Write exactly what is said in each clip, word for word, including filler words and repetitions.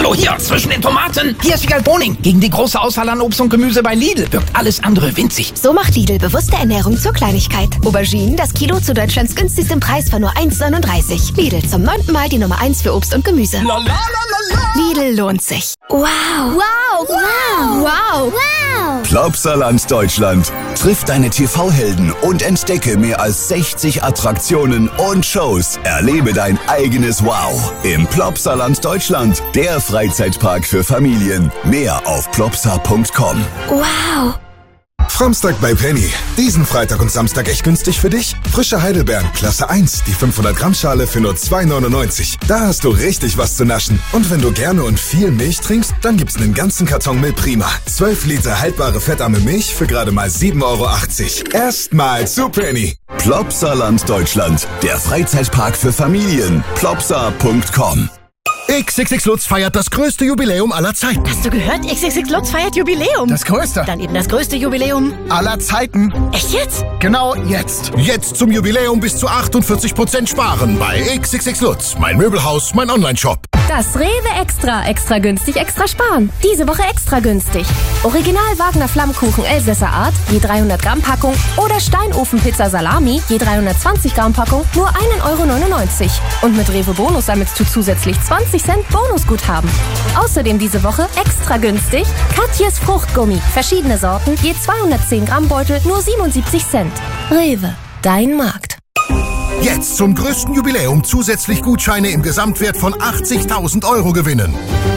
Hallo, hier, zwischen den Tomaten. Hier ist Wiegald Boning. Gegen die große Auswahl an Obst und Gemüse bei Lidl wirkt alles andere winzig. So macht Lidl bewusste Ernährung zur Kleinigkeit. Auberginen, das Kilo zu Deutschlands günstigsten Preis von nur eins neununddreißig. Lidl, zum neunten Mal die Nummer eins für Obst und Gemüse. La, la, la, la, la. Lidl lohnt sich. Wow. Wow. Wow. Wow. Wow. Plopsaland Deutschland. Triff deine T V-Helden und entdecke mehr als sechzig Attraktionen und Shows. Erlebe dein eigenes Wow im Plopsaland Deutschland. Der Freizeitpark für Familien. Mehr auf plopsa punkt com. Wow. Framstag bei Penny. Diesen Freitag und Samstag echt günstig für dich? Frische Heidelbeeren, Klasse eins, die fünfhundert Gramm Schale für nur zwei neunundneunzig. Da hast du richtig was zu naschen. Und wenn du gerne und viel Milch trinkst, dann gibt's einen ganzen Karton Milch Prima. zwölf Liter haltbare fettarme Milch für gerade mal sieben Euro achtzig. Erstmal zu Penny. Plopsaland Deutschland. Der Freizeitpark für Familien. plopsa punkt com. X X X Lutz feiert das größte Jubiläum aller Zeiten. Hast du gehört? X X X Lutz feiert Jubiläum. Das größte. Dann eben das größte Jubiläum aller Zeiten. Echt jetzt? Genau jetzt. Jetzt zum Jubiläum bis zu achtundvierzig Prozent sparen bei X X X Lutz. Mein Möbelhaus, mein Online-Shop. Das Rewe Extra. Extra günstig, extra sparen. Diese Woche extra günstig. Original Wagner Flammkuchen Elsässer Art, je dreihundert Gramm Packung. Oder Steinofenpizza Salami, je dreihundertzwanzig Gramm Packung, nur ein Euro neunundneunzig. Und mit Rewe Bonus sammelst du zusätzlich zwanzig Cent Bonusguthaben. Außerdem diese Woche extra günstig Katjes Fruchtgummi. Verschiedene Sorten, je zweihundertzehn Gramm Beutel, nur siebenundsiebzig Cent. Rewe, dein Markt. Jetzt zum größten Jubiläum zusätzlich Gutscheine im Gesamtwert von achtzigtausend Euro gewinnen.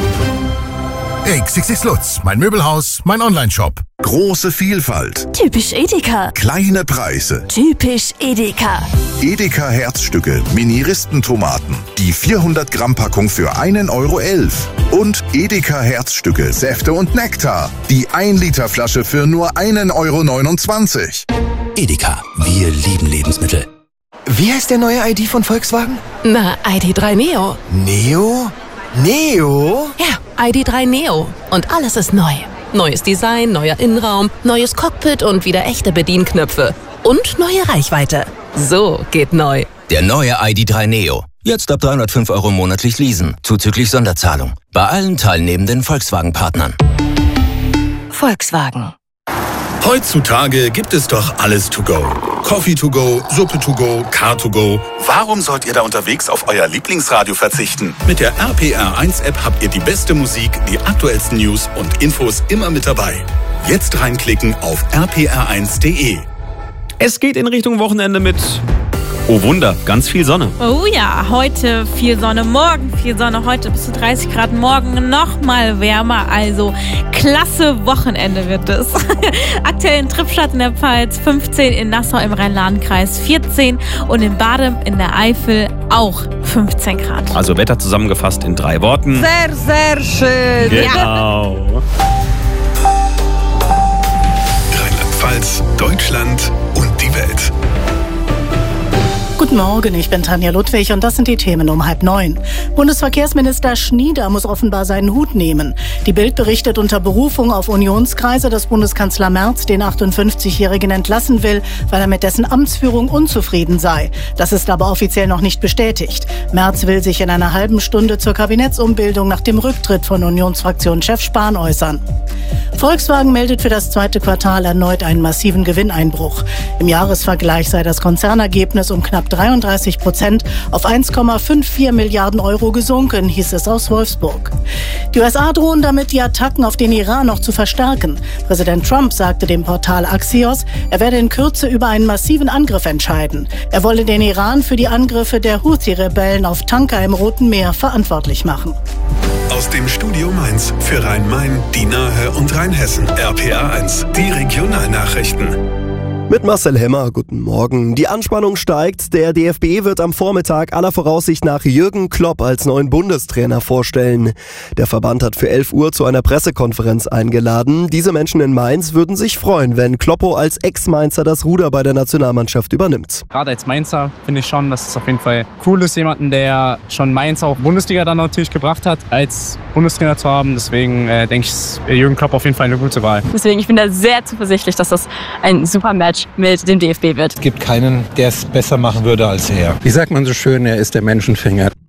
X X X Lutz, mein Möbelhaus, mein Online-Shop. Große Vielfalt. Typisch Edeka. Kleine Preise. Typisch Edeka. Edeka Herzstücke, Mini-Ristentomaten. Die vierhundert Gramm Packung für einen Euro elf. Und Edeka Herzstücke, Säfte und Nektar. Die ein Liter Flasche für nur einen Euro neunundzwanzig. Edeka, wir lieben Lebensmittel. Wie heißt der neue I D von Volkswagen? Na, I D drei Neo. Neo? Neo? Ja, I D drei Neo. Und alles ist neu. Neues Design, neuer Innenraum, neues Cockpit und wieder echte Bedienknöpfe. Und neue Reichweite. So geht neu. Der neue I D drei Neo. Jetzt ab dreihundertfünf Euro monatlich leasen, zuzüglich Sonderzahlung. Bei allen teilnehmenden Volkswagen-Partnern. Volkswagen. Heutzutage gibt es doch alles to go. Coffee to go, Suppe to go, Car to go. Warum sollt ihr da unterwegs auf euer Lieblingsradio verzichten? Mit der R P R eins App habt ihr die beste Musik, die aktuellsten News und Infos immer mit dabei. Jetzt reinklicken auf r p r eins punkt d e. Es geht in Richtung Wochenende mit... Oh Wunder, ganz viel Sonne. Oh ja, heute viel Sonne, morgen viel Sonne, heute bis zu dreißig Grad, morgen noch mal wärmer, also klasse Wochenende wird es. Aktuell in Trippstadt in der Pfalz, fünfzehn in Nassau im Rhein-Lahn-Kreis, vierzehn und in Badem in der Eifel auch fünfzehn Grad. Also Wetter zusammengefasst in drei Worten. Sehr, sehr schön. Genau. Rheinland-Pfalz, Deutschland und die Welt. Guten Morgen, ich bin Tanja Ludwig und das sind die Themen um halb neun. Bundesverkehrsminister Schnieder muss offenbar seinen Hut nehmen. Die Bild berichtet unter Berufung auf Unionskreise, dass Bundeskanzler Merz den achtundfünfzigjährigen entlassen will, weil er mit dessen Amtsführung unzufrieden sei. Das ist aber offiziell noch nicht bestätigt. Merz will sich in einer halben Stunde zur Kabinettsumbildung nach dem Rücktritt von Unionsfraktionschef Spahn äußern. Volkswagen meldet für das zweite Quartal erneut einen massiven Gewinneinbruch. Im Jahresvergleich sei das Konzernergebnis um knapp dreiunddreißig Prozent auf eins Komma vierundfünfzig Milliarden Euro gesunken, hieß es aus Wolfsburg. Die U S A drohen damit, die Attacken auf den Iran noch zu verstärken. Präsident Trump sagte dem Portal Axios, er werde in Kürze über einen massiven Angriff entscheiden. Er wolle den Iran für die Angriffe der Houthi-Rebellen auf Tanker im Roten Meer verantwortlich machen. Aus dem Studio Mainz für Rhein-Main, die Nahe und Rheinhessen. R P R eins, die Regionalnachrichten. Mit Marcel Hemmer, guten Morgen. Die Anspannung steigt. Der D F B wird am Vormittag aller Voraussicht nach Jürgen Klopp als neuen Bundestrainer vorstellen. Der Verband hat für elf Uhr zu einer Pressekonferenz eingeladen. Diese Menschen in Mainz würden sich freuen, wenn Kloppo als Ex-Mainzer das Ruder bei der Nationalmannschaft übernimmt. Gerade als Mainzer finde ich schon, dass es auf jeden Fall cool ist, jemanden, der schon Mainz auch Bundesliga dann natürlich gebracht hat, als Bundestrainer zu haben. Deswegen äh, denke ich, ist Jürgen Klopp auf jeden Fall eine gute Wahl. Deswegen, ich bin da sehr zuversichtlich, dass das ein super Match mit dem D F B wird. Es gibt keinen, der es besser machen würde als er. Wie sagt man so schön, er ist der Menschenfinger.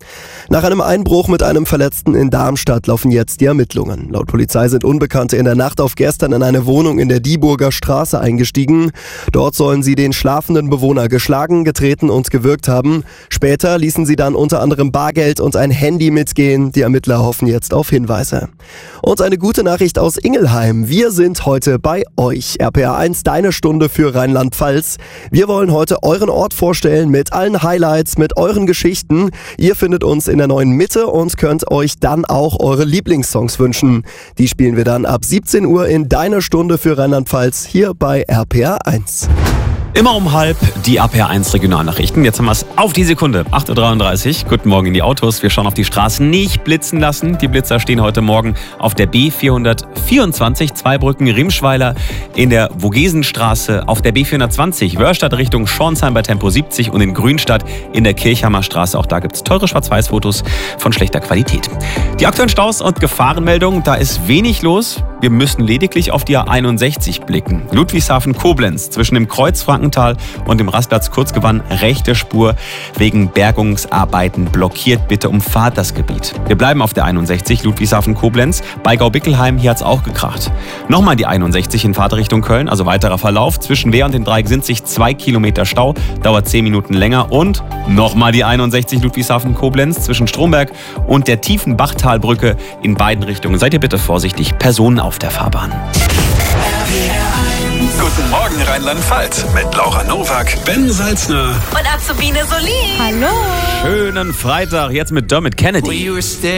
Nach einem Einbruch mit einem Verletzten in Darmstadt laufen jetzt die Ermittlungen. Laut Polizei sind Unbekannte in der Nacht auf gestern in eine Wohnung in der Dieburger Straße eingestiegen. Dort sollen sie den schlafenden Bewohner geschlagen, getreten und gewürgt haben. Später ließen sie dann unter anderem Bargeld und ein Handy mitgehen. Die Ermittler hoffen jetzt auf Hinweise. Und eine gute Nachricht aus Ingelheim. Wir sind heute bei euch. R P R eins, deine Stunde für Rheinland-Pfalz. Wir wollen heute euren Ort vorstellen mit allen Highlights, mit euren Geschichten. Ihr findet uns in der neuen Mitte und könnt euch dann auch eure Lieblingssongs wünschen. Die spielen wir dann ab siebzehn Uhr in Deine Stunde für Rheinland-Pfalz hier bei R P R eins. Immer um halb die R P R eins Regionalnachrichten. Jetzt haben wir es auf die Sekunde. acht Uhr dreiunddreißig. Guten Morgen in die Autos. Wir schauen auf die Straßen. Nicht blitzen lassen. Die Blitzer stehen heute Morgen auf der B vierhundertvierundzwanzig, Zweibrücken-Riemschweiler, in der Vogesenstraße, auf der B vierhundertzwanzig, Wörstadt Richtung Schornsheim bei Tempo siebzig und in Grünstadt in der Kirchhammer Straße. Auch da gibt es teure Schwarz-Weiß-Fotos von schlechter Qualität. Die aktuellen Staus und Gefahrenmeldungen, da ist wenig los. Wir müssen lediglich auf die A einundsechzig blicken. Ludwigshafen-Koblenz zwischen dem Kreuz Frankenthal und dem Rastplatz Kurzgewann, rechte Spur wegen Bergungsarbeiten blockiert. Bitte umfahrt das Gebiet. Wir bleiben auf der einundsechzig Ludwigshafen-Koblenz. Bei Gaubickelheim, hier hat's auch gekracht. Nochmal die einundsechzig in Fahrtrichtung Köln, also weiterer Verlauf. Zwischen Wehr und den Dreieck sind sich zwei Kilometer Stau, dauert zehn Minuten länger. Und nochmal die einundsechzig Ludwigshafen-Koblenz zwischen Stromberg und der tiefen Bachtalbrücke in beiden Richtungen. Seid ihr bitte vorsichtig, Personen auf der Fahrbahn. Guten Morgen Rheinland-Pfalz mit Laura Nowak, Ben Salzner und Azubine Solin. Hallo. Schönen Freitag, jetzt mit Dermot Kennedy.